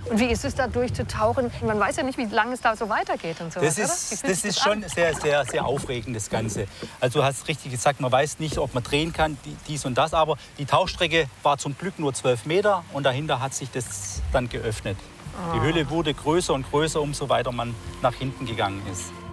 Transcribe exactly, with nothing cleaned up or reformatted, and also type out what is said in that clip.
Und wie ist es da durchzutauchen? Man weiß ja nicht, wie lange es da so weitergeht und so. Das ist, das ist schon sehr, sehr, sehr aufregend, das Ganze. Also du hast richtig gesagt, man weiß nicht, ob man drehen kann, dies und das. Aber die Tauchstrecke war zum Glück nur zwölf Meter und dahinter hat sich das dann geöffnet. Die Höhle wurde größer und größer, umso weiter man nach hinten gegangen ist.